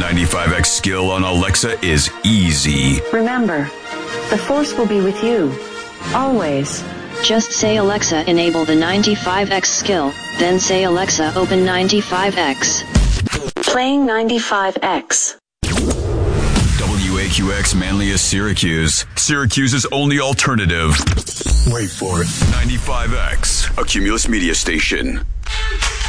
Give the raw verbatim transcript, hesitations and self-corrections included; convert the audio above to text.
ninety-five X skill on Alexa is easy. Remember, the Force will be with you. Always. Just say Alexa enable the ninety-five X skill, then say Alexa open ninety-five X. Playing ninety-five X. W A Q X Manlius Syracuse. Syracuse's only alternative. Wait for it. ninety-five X, a Cumulus media station.